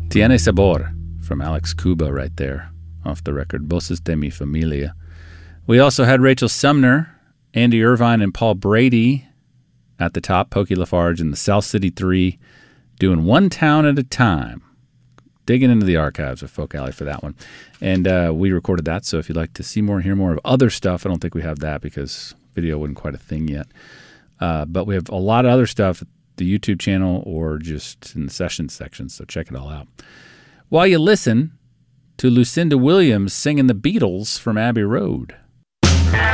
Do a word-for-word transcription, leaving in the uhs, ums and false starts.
Tiene Sabor from Alex Cuba right there off the record, Voces de mi Familia. We also had Rachel Sumner, Andy Irvine, and Paul Brady at the top, Pokey Lafarge and the South City Three doing One Town at a Time. Digging into the archives of Folk Alley for that one. And uh, we recorded that, so if you'd like to see more and hear more of other stuff, I don't think we have that because video wasn't quite a thing yet. Uh, but we have a lot of other stuff at the YouTube channel or just in the sessions section, so check it all out. While you listen to Lucinda Williams singing the Beatles from Abbey Road.